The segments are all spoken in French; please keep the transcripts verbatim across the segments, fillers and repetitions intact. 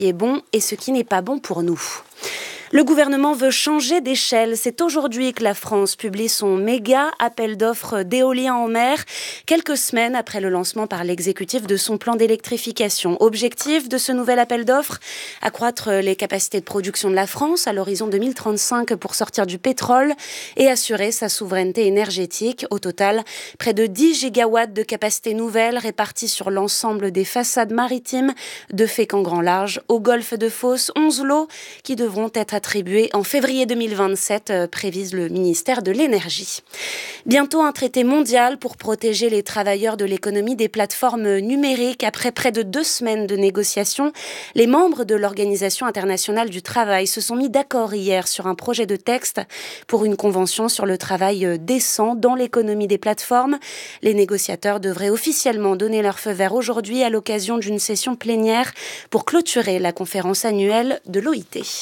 est bon et ce qui n'est pas bon pour nous. Le gouvernement veut changer d'échelle. C'est aujourd'hui que la France publie son méga appel d'offres d'éolien en mer, quelques semaines après le lancement par l'exécutif de son plan d'électrification. Objectif de ce nouvel appel d'offres, accroître les capacités de production de la France à l'horizon deux mille trente-cinq pour sortir du pétrole et assurer sa souveraineté énergétique. Au total, près de dix gigawatts de capacités nouvelles réparties sur l'ensemble des façades maritimes de Fécamp grand large au golfe de Fos. onze lots qui devront être attribué en février deux mille vingt-sept, euh, prévise le ministère de l'Énergie. Bientôt un traité mondial pour protéger les travailleurs de l'économie des plateformes numériques. Après près de deux semaines de négociations, les membres de l'Organisation internationale du travail se sont mis d'accord hier sur un projet de texte pour une convention sur le travail décent dans l'économie des plateformes. Les négociateurs devraient officiellement donner leur feu vert aujourd'hui à l'occasion d'une session plénière pour clôturer la conférence annuelle de l'O I T.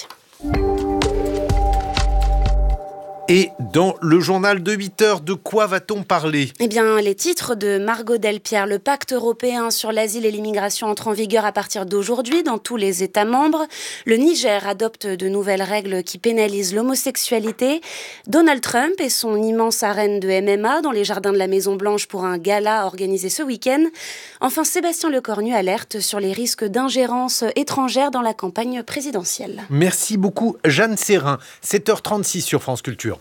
Et dans le journal de huit heures, de quoi va-t-on parler ? Eh bien, les titres de Margot Delpierre. Le pacte européen sur l'asile et l'immigration entre en vigueur à partir d'aujourd'hui dans tous les États membres. Le Niger adopte de nouvelles règles qui pénalisent l'homosexualité. Donald Trump et son immense arène de M M A dans les jardins de la Maison-Blanche pour un gala organisé ce week-end. Enfin, Sébastien Lecornu alerte sur les risques d'ingérence étrangère dans la campagne présidentielle. Merci beaucoup, Jeanne Serrin. sept heures trente-six sur France Culture.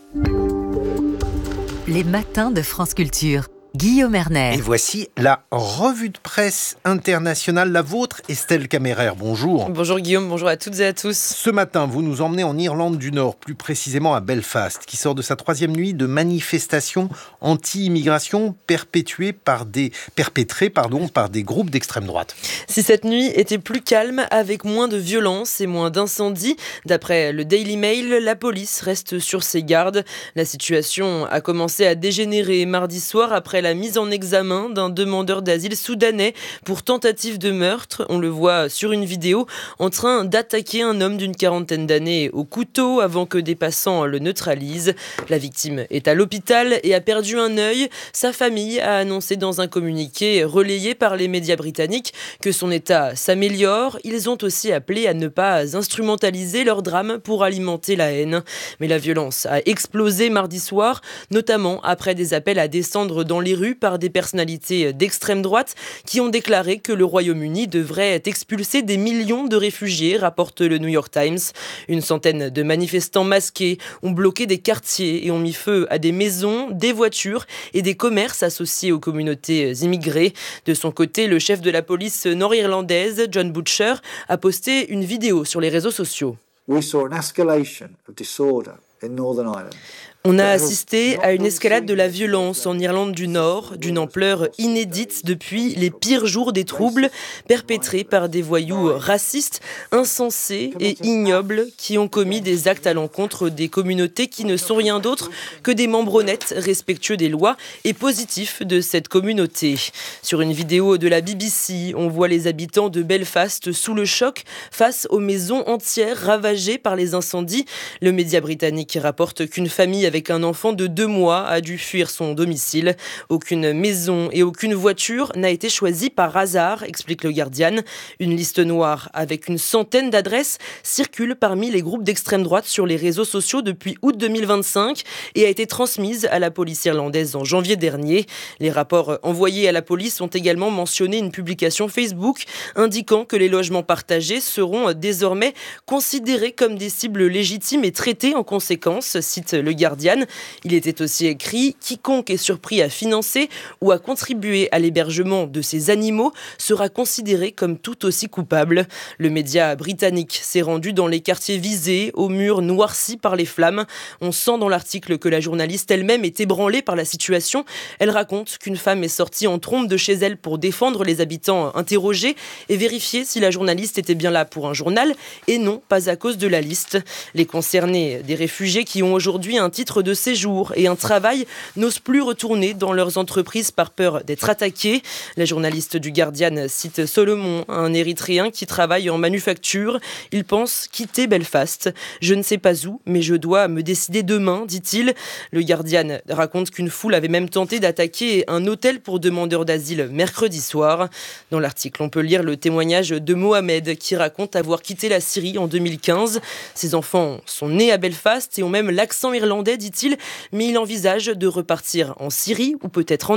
Les matins de France Culture. Guillaume Erner. Et voici la revue de presse internationale, la vôtre, Estelle Caméraire. Bonjour. Bonjour Guillaume, bonjour à toutes et à tous. Ce matin, vous nous emmenez en Irlande du Nord, plus précisément à Belfast, qui sort de sa troisième nuit de manifestations anti-immigration perpétuées par des, perpétrées pardon, par des groupes d'extrême droite. Si cette nuit était plus calme, avec moins de violence et moins d'incendies, d'après le Daily Mail, la police reste sur ses gardes. La situation a commencé à dégénérer mardi soir après la mise en examen d'un demandeur d'asile soudanais pour tentative de meurtre. On le voit sur une vidéo en train d'attaquer un homme d'une quarantaine d'années au couteau avant que des passants le neutralisent. La victime est à l'hôpital et a perdu un œil. Sa famille a annoncé dans un communiqué relayé par les médias britanniques que son état s'améliore. Ils ont aussi appelé à ne pas instrumentaliser leur drame pour alimenter la haine. Mais la violence a explosé mardi soir, notamment après des appels à descendre dans les rues par des personnalités d'extrême droite qui ont déclaré que le Royaume-Uni devrait expulser des millions de réfugiés, rapporte le New York Times. Une centaine de manifestants masqués ont bloqué des quartiers et ont mis feu à des maisons, des voitures et des commerces associés aux communautés immigrées. De son côté, le chef de la police nord-irlandaise, John Butcher, a posté une vidéo sur les réseaux sociaux. We saw an escalation of disorder in Northern Ireland. On a assisté à une escalade de la violence en Irlande du Nord, d'une ampleur inédite depuis les pires jours des troubles perpétrés par des voyous racistes, insensés et ignobles qui ont commis des actes à l'encontre des communautés qui ne sont rien d'autre que des membres honnêtes, respectueux des lois et positifs de cette communauté. Sur une vidéo de la B B C, on voit les habitants de Belfast sous le choc face aux maisons entières ravagées par les incendies. Le média britannique rapporte qu'une famille avec un enfant de deux mois a dû fuir son domicile. Aucune maison et aucune voiture n'a été choisie par hasard, explique le Guardian. Une liste noire avec une centaine d'adresses circule parmi les groupes d'extrême droite sur les réseaux sociaux depuis août deux mille vingt-cinq et a été transmise à la police irlandaise en janvier dernier. Les rapports envoyés à la police ont également mentionné une publication Facebook indiquant que les logements partagés seront désormais considérés comme des cibles légitimes et traités en conséquence, cite le Guardian. Il était aussi écrit « Quiconque est surpris à financer ou à contribuer à l'hébergement de ces animaux sera considéré comme tout aussi coupable ». Le média britannique s'est rendu dans les quartiers visés, aux murs noircis par les flammes. On sent dans l'article que la journaliste elle-même est ébranlée par la situation. Elle raconte qu'une femme est sortie en trombe de chez elle pour défendre les habitants interrogés et vérifier si la journaliste était bien là pour un journal et non pas à cause de la liste. Les concernés, des réfugiés qui ont aujourd'hui un titre titre de séjour et un travail n'osent plus retourner dans leurs entreprises par peur d'être attaqués. La journaliste du Guardian cite Solomon, un Érythréen qui travaille en manufacture. Il pense quitter Belfast. Je ne sais pas où, mais je dois me décider demain, dit-il. Le Guardian raconte qu'une foule avait même tenté d'attaquer un hôtel pour demandeurs d'asile mercredi soir. Dans l'article, on peut lire le témoignage de Mohamed qui raconte avoir quitté la Syrie en deux mille quinze. Ses enfants sont nés à Belfast et ont même l'accent irlandais, dit-il, mais il envisage de repartir en Syrie ou peut-être en